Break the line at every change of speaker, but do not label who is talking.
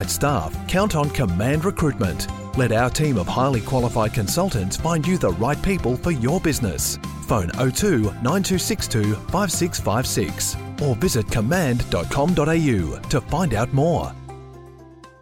qualified staff, count on Command Recruitment. Let our team of highly qualified consultants find you the right people for your business. Phone 02 9262 5656 or visit command.com.au to find out more.